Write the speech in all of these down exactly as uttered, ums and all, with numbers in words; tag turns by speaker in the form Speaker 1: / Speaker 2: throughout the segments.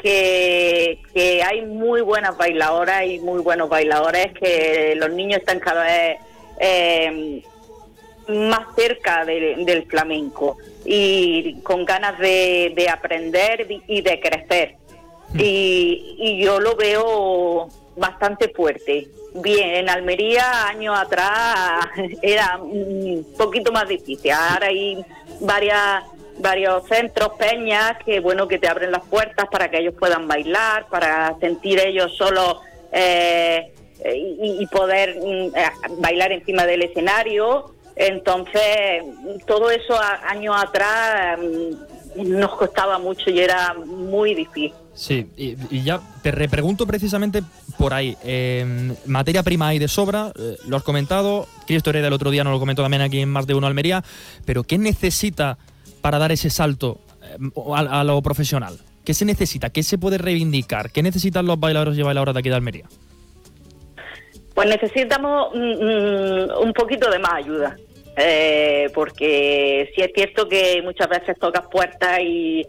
Speaker 1: que, que hay muy buenas bailadoras y muy buenos bailadores, que los niños están cada vez eh, más cerca de, del flamenco y con ganas de, de aprender y de crecer. Y, y yo lo veo bastante fuerte. Bien, en Almería años atrás era un poquito más difícil. Ahora hay varias, varios centros, peñas, que bueno, que te abren las puertas para que ellos puedan bailar, para sentir ellos solos eh, y, y poder eh, bailar encima del escenario. Entonces, todo eso a, años atrás nos costaba mucho y era muy difícil.
Speaker 2: Sí, y, y ya te repregunto precisamente por ahí. Eh, materia prima hay de sobra, eh, lo has comentado, Cristo Hereda el otro día nos lo comentó también aquí en Más de Uno Almería, pero ¿qué necesita para dar ese salto eh, a, a lo profesional? ¿Qué se necesita? ¿Qué se puede reivindicar? ¿Qué necesitan los bailadores y bailadoras de aquí de Almería?
Speaker 1: Pues necesitamos mm, un poquito de más ayuda, eh, porque sí es cierto que muchas veces tocas puertas y...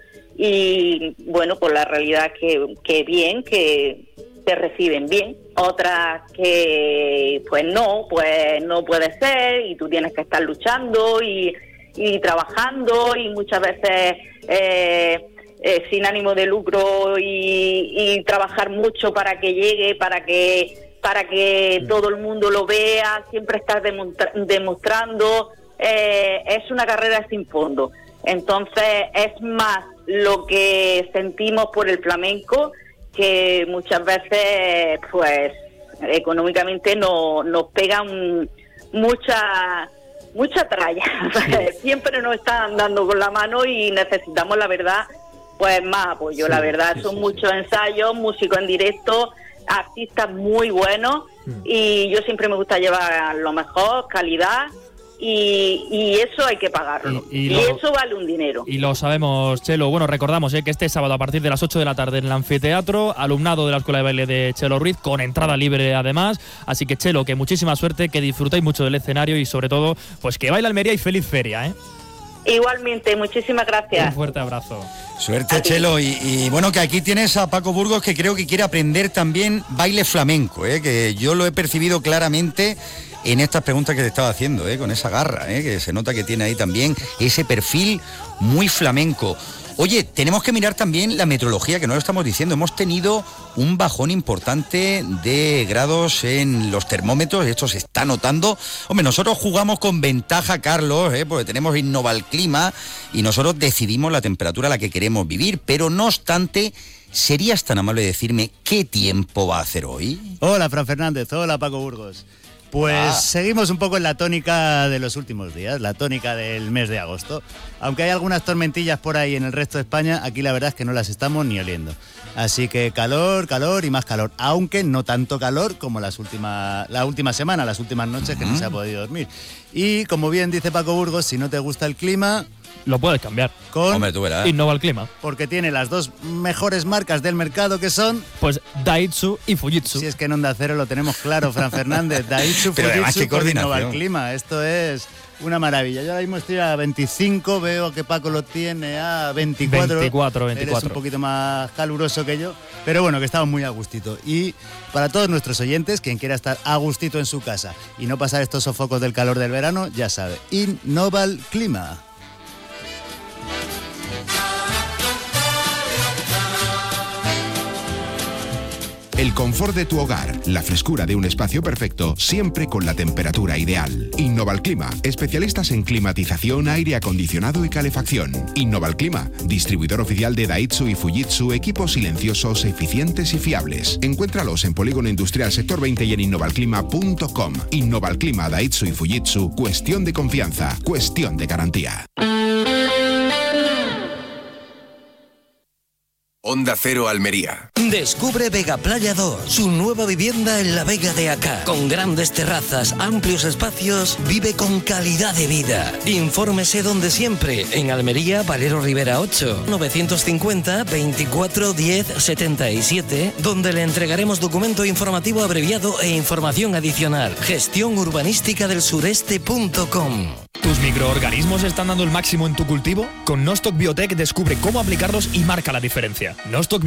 Speaker 1: Y bueno, pues la realidad que, que bien, que te reciben bien. Otras que pues no, pues no puede ser y tú tienes que estar luchando y, y trabajando y muchas veces eh, eh, sin ánimo de lucro y, y trabajar mucho para que llegue, para que para que todo el mundo lo vea, siempre estás demonstra- demostrando. Eh, es una carrera sin fondo. Entonces es más lo que sentimos por el flamenco, que muchas veces pues económicamente no, nos pegan mucha mucha tralla. Siempre nos están dando con la mano y necesitamos, la verdad, pues más apoyo. Sí, la verdad, sí, son sí, muchos sí. ensayos, músicos en directo, artistas muy buenos, mm. y yo siempre me gusta llevar lo mejor, calidad. Y, y eso hay que pagarlo. Y, y, y lo, eso vale un dinero.
Speaker 2: Y lo sabemos, Chelo. Bueno, recordamos eh, que este sábado a partir de las ocho de la tarde en el anfiteatro, alumnado de la Escuela de Baile de Chelo Ruiz, con entrada libre además. Así que, Chelo, que muchísima suerte, que disfrutéis mucho del escenario y sobre todo, pues que baila Almería y feliz feria, ¿eh?
Speaker 1: Igualmente, muchísimas gracias.
Speaker 2: Un fuerte abrazo.
Speaker 3: Suerte, Chelo. Y, y bueno, que aquí tienes a Paco Burgos, que creo que quiere aprender también baile flamenco, ¿eh? Que yo lo he percibido claramente en estas preguntas que te estaba haciendo, ¿eh? Con esa garra, ¿eh? Que se nota que tiene ahí también ese perfil muy flamenco. Oye, tenemos que mirar también la meteorología, que no lo estamos diciendo. Hemos tenido un bajón importante de grados en los termómetros, esto se está notando. Hombre, nosotros jugamos con ventaja, Carlos, ¿eh? Porque tenemos Innovalclima y nosotros decidimos la temperatura a la que queremos vivir, pero no obstante, ¿serías tan amable de decirme qué tiempo va a hacer hoy?
Speaker 4: Hola, Fran Fernández. Hola, Paco Burgos. Pues ah. seguimos un poco en la tónica de los últimos días, la tónica del mes de agosto. Aunque hay algunas tormentillas por ahí en el resto de España, aquí la verdad es que no las estamos ni oliendo. Así que calor, calor y más calor, aunque no tanto calor como las últimas, la última semana, las últimas noches que uh-huh. no se ha podido dormir. Y como bien dice Paco Burgos, si no te gusta el clima,
Speaker 2: lo puedes cambiar
Speaker 3: con Hombre, tú verás.
Speaker 2: Innovalclima.
Speaker 4: Porque tiene las dos mejores marcas del mercado, que son
Speaker 2: pues Daihatsu y Fujitsu.
Speaker 4: Si es que en Onda Cero lo tenemos claro, Fran Fernández. Daihatsu,
Speaker 3: Pero
Speaker 4: Fujitsu
Speaker 3: con
Speaker 4: Innovalclima. Esto es una maravilla. Yo ahora mismo estoy a veinticinco, veo que Paco lo tiene a veinticuatro.
Speaker 2: veinticuatro, veinticuatro.
Speaker 4: Eres un poquito más caluroso que yo, pero bueno, que estamos muy a gustito. Y para todos nuestros oyentes, quien quiera estar a gustito en su casa y no pasar estos sofocos del calor del verano, ya sabe, Innovalclima.
Speaker 5: El confort de tu hogar, la frescura de un espacio perfecto, siempre con la temperatura ideal. Innovalclima, especialistas en climatización, aire acondicionado y calefacción. Innovalclima, distribuidor oficial de Daihatsu y Fujitsu, equipos silenciosos, eficientes y fiables. Encuéntralos en Polígono Industrial Sector veinte y en innovalclima punto com. Innovalclima, Daihatsu y Fujitsu, cuestión de confianza, cuestión de garantía.
Speaker 6: Onda Cero Almería.
Speaker 7: Descubre Vega Playa dos, su nueva vivienda en la Vega de Acá. Con grandes terrazas, amplios espacios, vive con calidad de vida. Infórmese donde siempre, en Almería, Valero Rivera ocho, novecientos cincuenta, veinticuatro, diez, setenta y siete, donde le entregaremos documento informativo abreviado e información adicional. Gestión urbanística del sureste punto com.
Speaker 2: ¿Tus microorganismos están dando el máximo en tu cultivo? Con Nostoc Biotech descubre cómo aplicarlos y marca la diferencia. Nostoc